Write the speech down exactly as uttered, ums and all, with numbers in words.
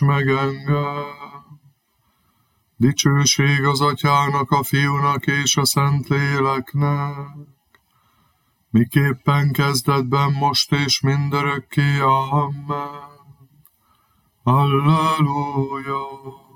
meg engem. Dicsőség az Atyának, a Fiúnak és a Szentléleknek, miképpen kezdetben, most és mindörökké. Amen. Alleluja.